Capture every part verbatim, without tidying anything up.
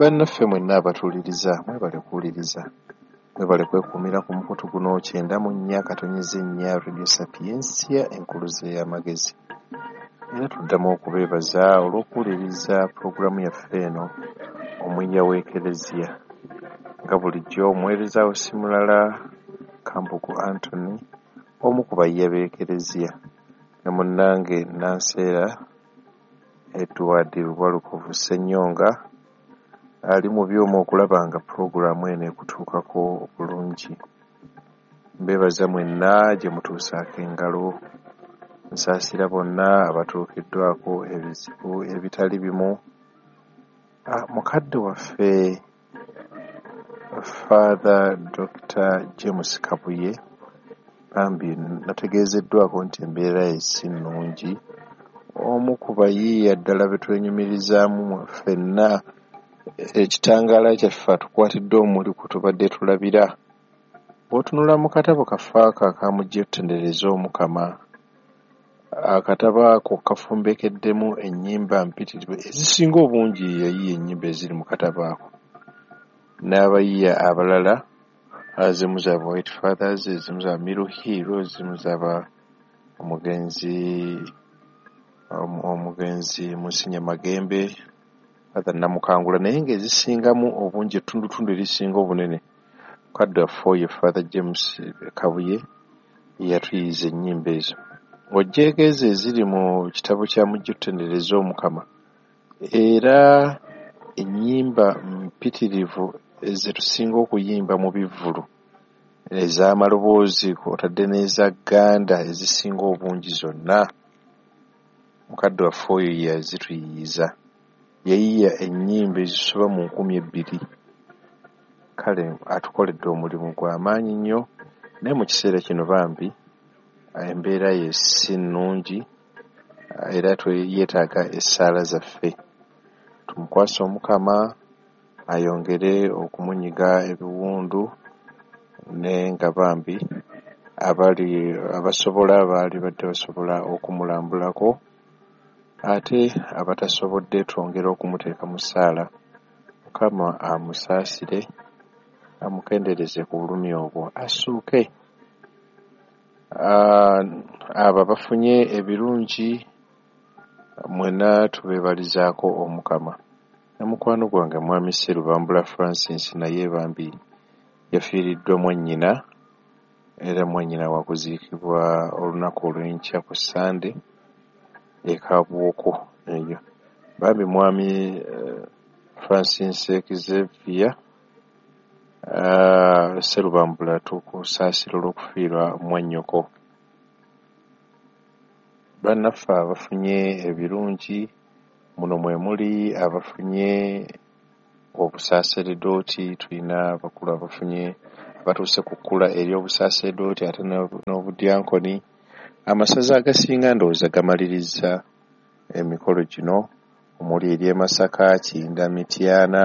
Bannaffe mwenna abatuuliriza mwebale kuwuliriza mwebale kwekuumira ku mukutu guno kyenda mu nnya akatonnyeze ennya Radio Sapiensia enkuluze y'amagezi. Era tuddamu okubeebaza olw'okuwuliriza pulogulaamu yaffe eno omuyya w'Ekereziya. Nga bulijjo omuweerezaawo si mulala Kambugu Anthony, omu ku bayya b'Ekereziya, ne munnange Nanseera Edward Lubalukovu Ssennyonga ali mu byuma okulaba nga pulogulaamu eno ekutuukako obulungi. Mbeebaza mwenna gye mutuusaako engalo. Nsaasira bonna abatuukiddwako ebizibu ebitali bimu. Ah, mukadde waffe Father Doctor James Kabuye bambi nategeezeddwako nti embeera ye si nnungi. Omu ku bayiiya ddala be twenyumirizaamu ffenna ekitangaala kyaffe atukwatidde omuli ku tubadde tulabira. Bw'otunula mu katabo kaffe ako akamujja otutendereza Omukama, akatabo ako kafumbekeddemu ennyimba mpitirivu ezisinga obungi yayiiya ennyimba eziri mu katabo ako. N'abayiiya abalala ezimu z'aba White Fathers, ezimu z'aba Middle Hero, ezimu z'aba omugenzi omugenzi Musinya Magembe, Father Namukangula, naye ng'ezisingamu obungi ettundutundu erisinga obunene mukadde waffe oyo Father James Kabuye yatuyiiza ennyimba ezo. Ng'oggyeeko ezo eziri mu kitabo kya mujja otutendereza Omukama, era ennyimba mpitirivu ze tusinga okuyimba mu bivvulu ez'amaloboozi kw'otadde n'eza Gganda ezisinga obungi zonna mukadde waffe oyo yazituyiiza. Yayiiya ennyimba ezisoba mu nkumi ebbiri. Kale atukoledde omulimu gw'amaanyi nnyo, naye mu kiseera kino bambi embeera ye si nnungi era yeetaaga essaala zaffe. Tumukwase Omukama ayongere okumunyiga ebiwundu, ne nga bambi abali abasobola baali badde basobola okumulambulako, ate abatasobodde twongere okumuteeka mu ssaala. Mukama amusaasire, amukendeereze ku bulumi obwo asuuke. Abo abafunye ebirungi mwenna tubeebalizaako Omukama. Ne mukwano gwange Mwami Sserubambula Francis naye bambi yafiiriddwa mwannyina, era mwannyina waakuziikibwa olunaku olw'enkya ku Sande e Kabwoko eyo. Bambi Mwami uh, Francis Xavier uh, Sserubambula tukusaasira olw'okufiirwa mwannyoko. Bannaffe abafunye ebirungi muno mwe muli abafunye obusaaseredooti, tulina abakulu abafunye abatuuse ku kkula eri obusaaseredooti ate n'obudyankoni. Amasaza agasinga ndowooza gamaliriza emikolo gino omuli eri e Masaka, Kinda, Mityana,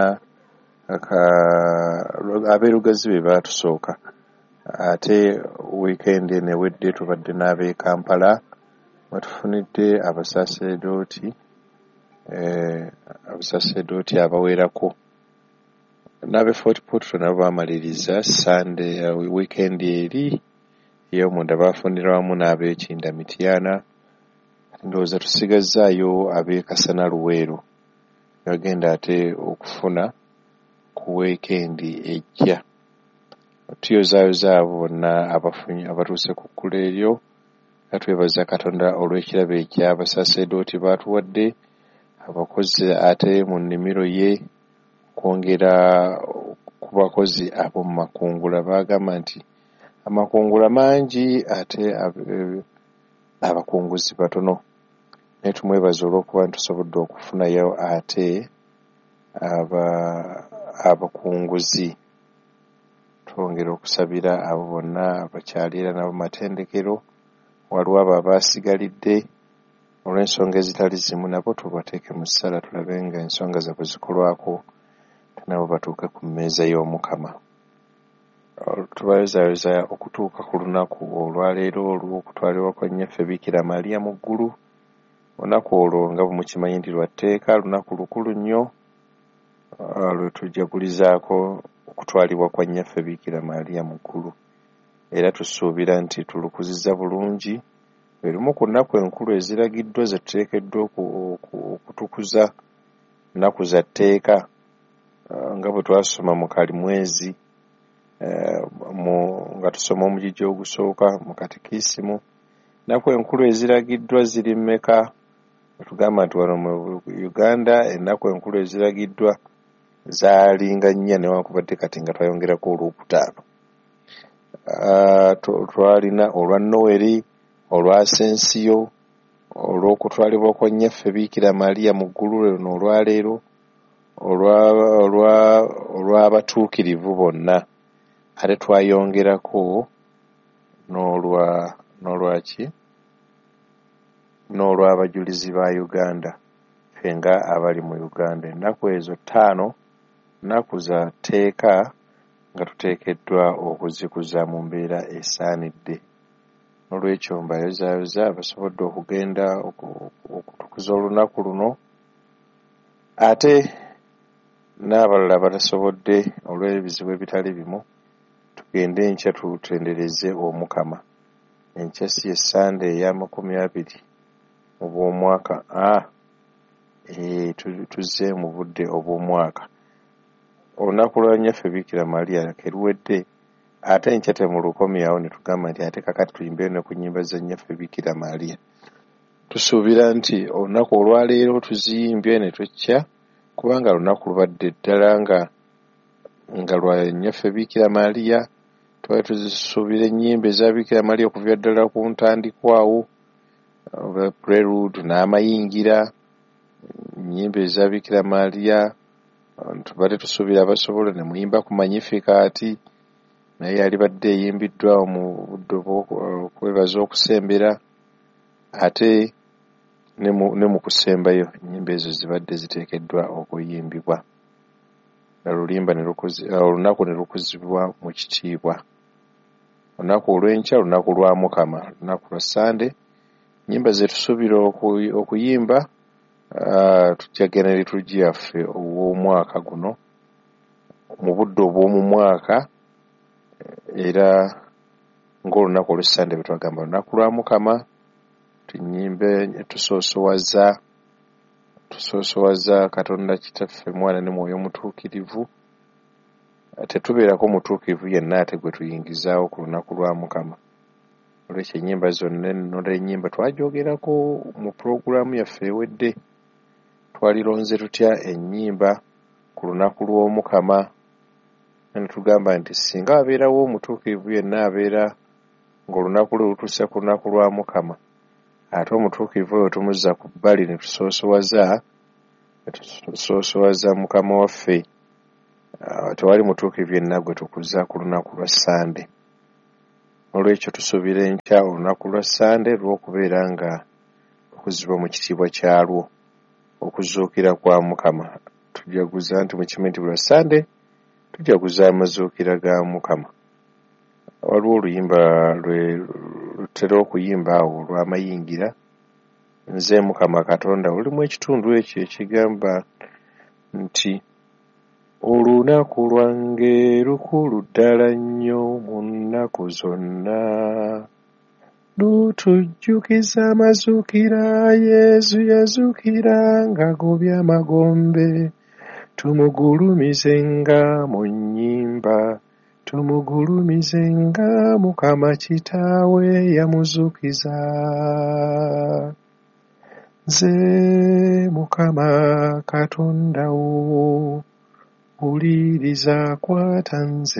ab'erugazi be baatusooka. Ate wiikendi eno ewedde tubadde n'ab'e Kampala batufunidde abasaaseredooti eh, abasaaseredooti abawerako. N'ab'e Fort Portal nabo baamaliriza Sande uh, wiikendi eri ey'omunda baafunira wamu n'ab'e Kinda, Mityana. Ndowooza tusigazzaayo ab'e Kasana Luweero bagenda ate okufuna ku wiikendi ejja. Tuyozaayoza abo bonna abafunye abatuuse ku kkula eryo. Twebaza Katonda olw'ekirabo ekya abasaaseredooti baatuwadde, abakozi ate mu nnimiro ye, kwongera ku bakozi ab'omu makungula. Baagamba nti amakungula mangi ate abakunguzi batono, naye tumwebaza olw'okuba ntusobodde okufunayo ate abakunguzi. Twongera okusabira abo bonna abakyali era nabo matendekero, waliwo abo abaasigalidde olw'ensonga ezitali zimu, nabo tubateeke mu ssala tulabe nga ensonga zaabwe zikolwako, nabo batuuke ku mmeeza y'Omukama. Tubayozaayoza okutuuka ku lunaku olwaleero olw'okutwalibwa kwa nnyaffe Bikira Maria mu ggulu. Olunaku olwo nga bwe mukimanyi nti lwa tteeka lunaku lukulu nnyo uh, lwe tujagulizaako okutwalibwa kwa nnyaffe Biikira Maaliya mu ggulu, era tusuubira nti tulukuzizza bulungi erimu ku nnaku enkulu eziragiddwa ze tuteekeddwa okutukuza, nnaku za tteeka nga bwe twasoma mu Kalimwezi nga tusoma omugigi ogusooka mu Katekisimu. Nnaku enkulu eziragiddwa ziri mmeka? Tugamba nti wano mu Uganda ennaku enkulu eziragiddwa zaalinga nnya newankubadde kati nga twayongerako olwokutaano. Twalina olwa Noweri, olwa Asensiyo, olw'okutwalibwa kwa nnyaffe Biikira Maaliya mu ggulu luno olwaleero, olw'abatuukirivu bonna, ate twayongerako n'olwa n'olwaki n'olw'abajulizi ba Uganda, ffe nga abali mu Uganda. Ennaku ezo ttaano nnaku za tteeka nga tuteekeddwa okuzikuza mu mbeera esaanidde. N'olwekyo mbayozaayoza abasobodde okugenda okutukuza olunaku luno, ate n'abalala batasobodde olw'ebizibu ebitali bimu, tugende enkya tutendereze Omukama. Enkya si ye Sande ey'amakumi abiri mu bw'omwaka, ah, ee tuzze mu budde obw'omwaka. Olunaku lwa nnyaffe Biikira Maaliya keruwedde, ate enkya temulukomyawo ne tugamba nti ate kakati tuyimbe ne ku nnyimba za nnyaffe Biikira Maaliya. Tusuubira nti olunaku olwaleero tuziyimbye ne twekya, kubanga lunaku lubadde ddala nga nga lwa nnyaffe Biikira Maaliya. Twali tuzisuubira ennyimba eza Biikira Maaliya okuva ddala ku ntandikwawo, prelude n'amayingira, ennyimba eza Biikira Maaliya. Tubadde tusuubira abasobola ne muyimba ku Magnificat, naye yali badde eyimbiddwa mu budde bw'okwebaza okusembera, ate ne mu kusembayo ennyimba ezo zibadde ziteekeddwa okuyimbibwa. Olunaku ne lukuzibwa mu kitiibwa. Olunaku olw'enkya lunaku lwa Mukama, lunaku lwa Sande. Ennyimba ze tusuubira okuyimba tujja genda liturgia yaffe ow'omwaka guno mu budde obw'omu mwaka, era ng'olunaku olw'Essande bwe twagamba lunaku lwa Mukama. Tunyimbe tusoosowaza tusoosowaza Katonda Kitaffe, Mwana ne Mwoyo Mutuukirivu. Tetubeerako mutuukirivu yenna ate gwe tuyingizaawo ku lunaku lwa Mukama. Olwekyo ennyimba zonna nno ennyimba twajogerako mu pulogulaamu yaffe ewedde. Twalironze tutya ennyimba ku lunaku lw'Omukama? Ne tugamba nti singa abeerawo omutuukirivu yenna abeera ng'olunaku lwe lutuuse ku lunaku lwa Mukama, ate omutuukirivu oyo tumuzza ku bbali ne tusoosowaza tusoosowaza Mukama waffe, tewali mutuukirivu yenna gwe tukuzza ku lunaku lwa Sande. Olwekyo tusuubira enkya olunaku lwa Sande lw'okubeera nga okuzibwa mu kitiibwa kyalwo, okuzuukira kwa Mukama. Tujaguza nti mu kimanyi nti lwa Sande tujaguza amazuukira ga Mukama. Waliwo oluyimba lwe lutera okuyimba awo olw'amayingira, nze Mukama Katonda, lulimu ekitundu ekyo ekigamba nti olunaku lwange lukulu ddala nnyo mu nnaku zonna, lutujjukiza amazuukira Yesu yazuukira ng'agobya amagombe. Tumugulumizenga mu nnyimba, tumugulumizenga Mukama Kitaawe yamuzuukiza. Nze Mukama Katonda wo, wuliriza kwata nze.